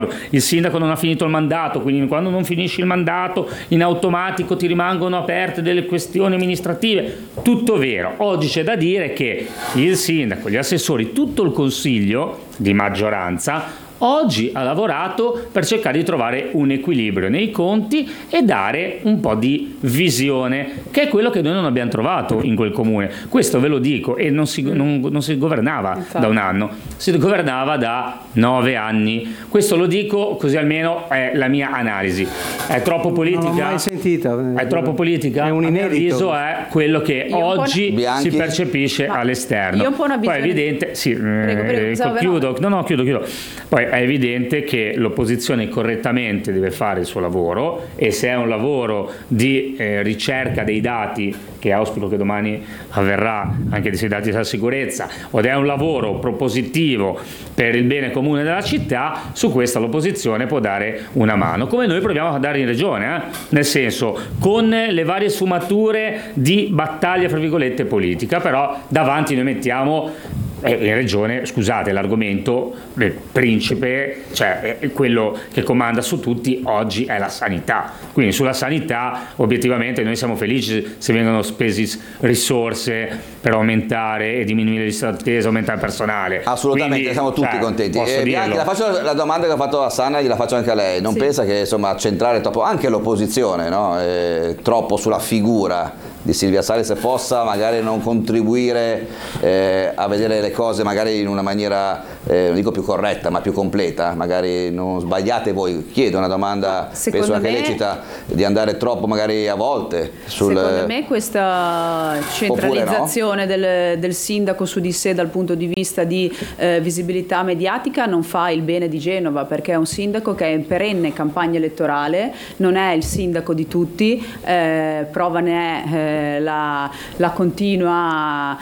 il sindaco non ha finito il mandato, quindi quando non finisci il mandato in automatico ti rimangono aperte delle questioni amministrative. Tutto vero. Oggi c'è da dire che il sindaco, gli assessori, tutto il consiglio di maggioranza oggi ha lavorato per cercare di trovare un equilibrio nei conti e dare un po' di visione, che è quello che noi non abbiamo trovato in quel comune. Questo ve lo dico, e non si governava da un anno, si governava da 9 anni. Questo lo dico così almeno è la mia analisi. È troppo politica? Non l'ho mai sentita. È troppo politica? È un inedito. A mio avviso è quello che oggi si percepisce all'esterno. Io ho un po' una visione. Poi è evidente, sì, chiudo. Poi è evidente che l'opposizione correttamente deve fare il suo lavoro, e se è un lavoro di ricerca dei dati, che auspico che domani avverrà anche di dati della sicurezza, o è un lavoro propositivo per il bene comune della città, su questo l'opposizione può dare una mano, come noi proviamo a dare in regione, nel senso, con le varie sfumature di battaglia fra virgolette politica, però davanti noi mettiamo in regione, scusate, l'argomento del principe, cioè quello che comanda su tutti oggi è la sanità. Quindi sulla sanità obiettivamente noi siamo felici se vengono spesi risorse per aumentare e diminuire le liste d'attesa, aumentare il personale. Assolutamente, quindi, siamo tutti contenti. Bianchi, la faccio la domanda che ho fatto a Sanna, gliela faccio anche a lei. Non pensa che insomma centrare troppo anche l'opposizione, no? Troppo sulla figura di Silvia Salis possa magari non contribuire a vedere le cose magari in una maniera non dico più corretta ma più completa, magari non sbagliate voi, chiedo una domanda penso anche lecita, di andare troppo magari a volte secondo me questa centralizzazione del sindaco su di sé dal punto di vista di visibilità mediatica non fa il bene di Genova, perché è un sindaco che è in perenne campagna elettorale, non è il sindaco di tutti, prova ne è la continua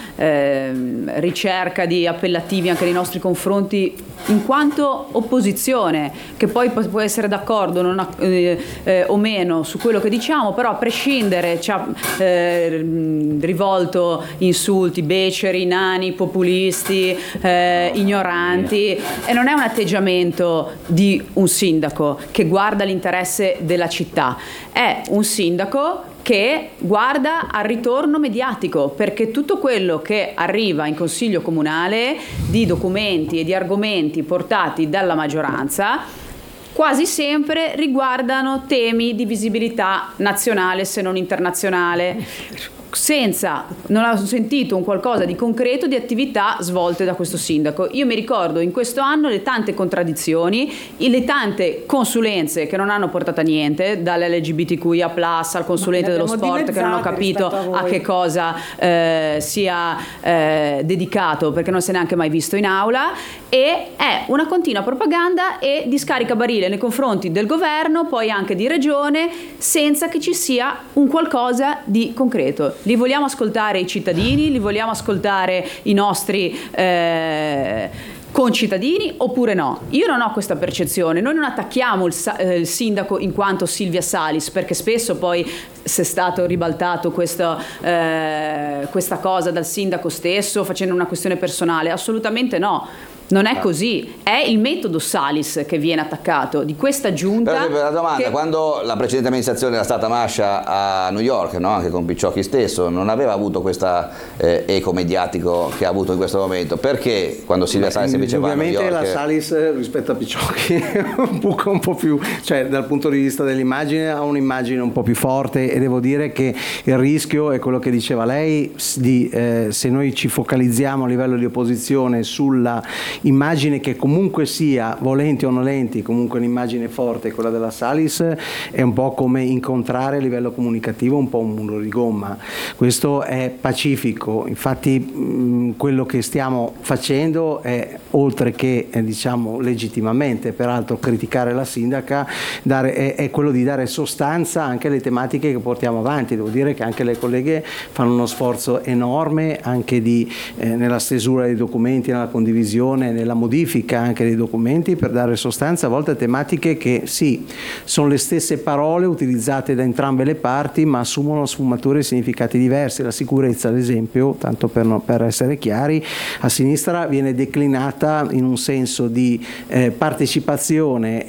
ricerca di appellativi anche nei nostri confronti in quanto opposizione, che poi può essere d'accordo o meno su quello che diciamo, però a prescindere ci ha rivolto insulti, beceri, nani, populisti, ignoranti, e non è un atteggiamento di un sindaco che guarda l'interesse della città, è un sindaco che guarda al ritorno mediatico, perché tutto quello che arriva in consiglio comunale di documenti e di argomenti portati dalla maggioranza quasi sempre riguardano temi di visibilità nazionale se non internazionale, non ho sentito un qualcosa di concreto di attività svolte da questo sindaco. Io mi ricordo in questo anno le tante contraddizioni, le tante consulenze che non hanno portato a niente, dall'LGBTQIA+, al consulente dello sport che non ho capito a che cosa sia dedicato, perché non se n'è neanche mai visto in aula, e è una continua propaganda e discarica barile nei confronti del governo, poi anche di regione, senza che ci sia un qualcosa di concreto. Li vogliamo ascoltare i cittadini, li vogliamo ascoltare i nostri concittadini oppure no? Io non ho questa percezione. Noi non attacchiamo il sindaco in quanto Silvia Salis, perché spesso poi se è stato ribaltato questa cosa dal sindaco stesso facendo una questione personale. Assolutamente no. Non è così, è il metodo Salis che viene attaccato, di questa giunta. Per esempio, la domanda, quando la precedente amministrazione era stata Mascia a New York, no? Anche con Picciocchi stesso, non aveva avuto questa eco mediatico che ha avuto in questo momento, perché quando Silvia Salis invece va a New York? Ovviamente la Salis rispetto a Picciocchi buca un po' più, cioè dal punto di vista dell'immagine ha un'immagine un po' più forte, e devo dire che il rischio è quello che diceva lei, se noi ci focalizziamo a livello di opposizione sulla immagine che comunque sia, volenti o nolenti, comunque un'immagine forte, quella della Salis, è un po' come incontrare a livello comunicativo un po' un muro di gomma. Questo è pacifico, infatti quello che stiamo facendo è, oltre che diciamo legittimamente peraltro criticare la sindaca, è quello di dare sostanza anche alle tematiche che portiamo avanti. Devo dire che anche le colleghe fanno uno sforzo enorme anche nella stesura dei documenti, nella condivisione, nella modifica anche dei documenti, per dare sostanza a volte a tematiche che sì, sono le stesse parole utilizzate da entrambe le parti, ma assumono sfumature e significati diversi. La sicurezza, ad esempio, tanto per essere chiari, a sinistra viene declinata in un senso di partecipazione